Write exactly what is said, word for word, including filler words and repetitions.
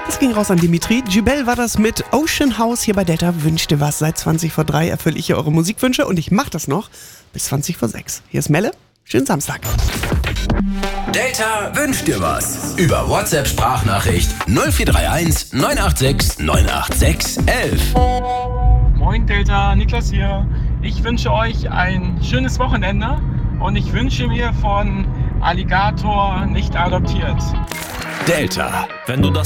Das ging raus an Dimitri. Jubel war das mit Ocean House hier bei Delta. Wünscht dir was. Seit zwanzig vor drei erfülle ich hier eure Musikwünsche und ich mache das noch bis zwanzig vor sechs. Hier ist Melle. Schönen Samstag. Delta wünscht dir was. Über WhatsApp-Sprachnachricht null vier drei eins neun acht sechs neun acht sechs elf. Moin Delta, Niklas hier. Ich wünsche euch ein schönes Wochenende und ich wünsche mir von Alligator nicht adoptiert. Delta. Wenn du das